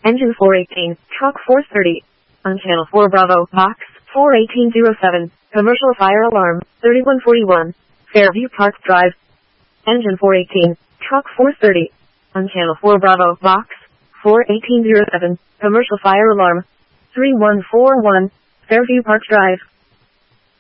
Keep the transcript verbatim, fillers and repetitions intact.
Engine four eighteen, truck four thirty. On channel four Bravo, box four eighteen oh seven, commercial fire alarm, thirty-one forty-one, Fairview Park Drive. Engine four eighteen, truck four thirty. On channel four Bravo, box four eighteen oh seven, commercial fire alarm, three one four one, Fairview Park Drive.